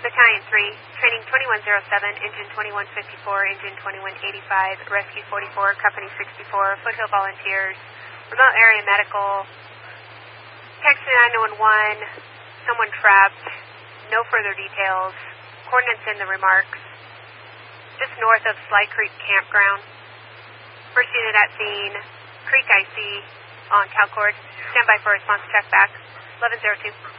Battalion 3, training 2107, engine 2154, engine 2185, rescue 44, company 64, foothill volunteers, remote area medical, text to 911, someone trapped, no further details, coordinates in the remarks, just north of Sly Creek Campground. First unit at scene, Creek IC on Calcord. Stand by for response check back, 1102.